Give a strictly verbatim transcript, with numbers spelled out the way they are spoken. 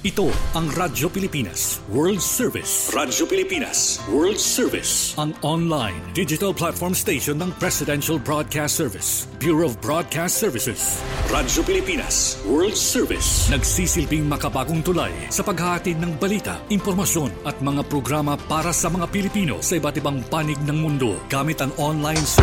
Ito ang Radyo Pilipinas World Service. Radyo Pilipinas World Service. Ang online digital platform station ng Presidential Broadcast Service, Bureau of Broadcast Services. Radyo Pilipinas World Service. Nagsisilbing makabagong tulay sa paghahatid ng balita, impormasyon at mga programa para sa mga Pilipino sa iba't ibang panig ng mundo gamit ang online service.